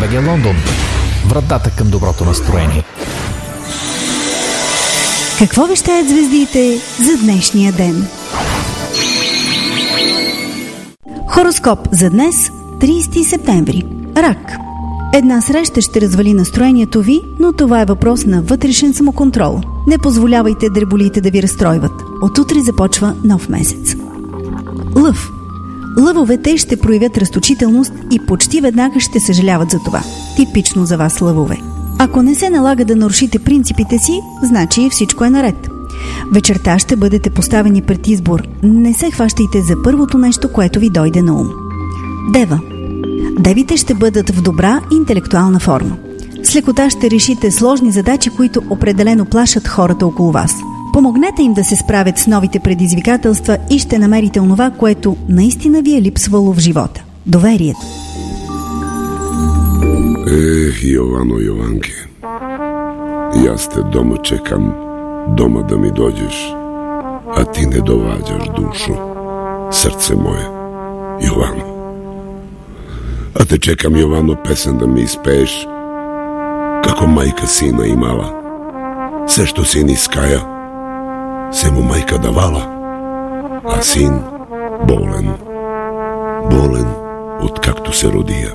БГ Лондон. Вратата към доброто настроение. Какво вещаят звездите за днешния ден? Хороскоп за днес, 30 септември. Рак. Една среща ще развали настроението ви, но това е въпрос на вътрешен самоконтрол. Не позволявайте дреболиите да ви разстройват. От утре започва нов месец. Лъв. Лъвовете ще проявят разточителност и почти веднага ще съжаляват за това. Типично за вас, лъвове. Ако не се налага да нарушите принципите си, значи всичко е наред. Вечерта ще бъдете поставени пред избор. Не се хващайте за първото нещо, което ви дойде на ум. Дева. Девите ще бъдат в добра интелектуална форма. С лекота ще решите сложни задачи, които определено плашат хората около вас. Помогнете им да се справят с новите предизвикателства и ще намерите онова, което наистина ви е липсвало в живота. Доверието. Jovano, Jovanke, i ja te doma čekam, doma da mi dođeš, a ti ne dovađaš dušu, srce moje, Jovano. A te čekam, Jovano, pesem da mi ispeješ, kako majka sina imala. Sve što sin iskaja, se mu majka davala, a sin bolen od kaktu se rodija.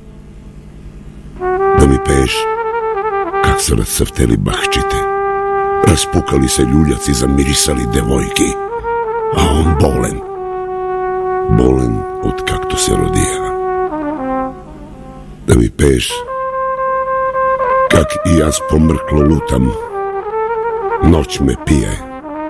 Da mi peješ kak se razcrteli bahčite, raspukali se ljuljaci, zamirisali devojki, a on bolen od kaktu se rodija. Da mi peješ kak i ja pomrklo lutam, noć me pije,